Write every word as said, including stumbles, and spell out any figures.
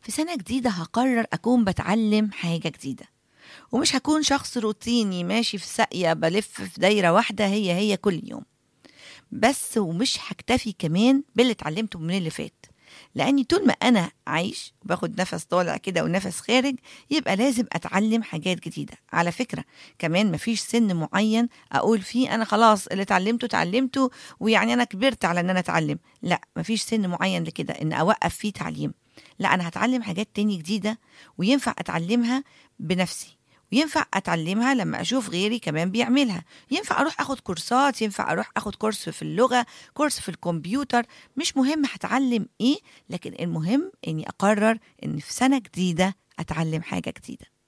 في سنة جديدة هقرر أكون بتعلم حاجة جديدة، ومش هكون شخص روتيني ماشي في ساقية بلف في دايرة واحدة هي هي كل يوم بس. ومش هكتفي كمان باللي اتعلمته من اللي فات، لأني طول ما أنا عايش باخد نفس طالع كده ونفس خارج يبقى لازم أتعلم حاجات جديدة. على فكرة كمان مفيش سن معين أقول فيه أنا خلاص اللي اتعلمته اتعلمته ويعني أنا كبرت على أن أنا أتعلم. لا، مفيش سن معين لكده إن أوقف فيه تعليم. لا، أنا هتعلم حاجات تاني جديدة وينفع أتعلمها بنفسي، وينفع أتعلمها لما أشوف غيري كمان بيعملها. ينفع أروح أخد كورسات، ينفع أروح أخد كورس في اللغة، كورس في الكمبيوتر. مش مهم هتعلم إيه، لكن المهم إني أقرر إن في سنة جديدة أتعلم حاجة جديدة.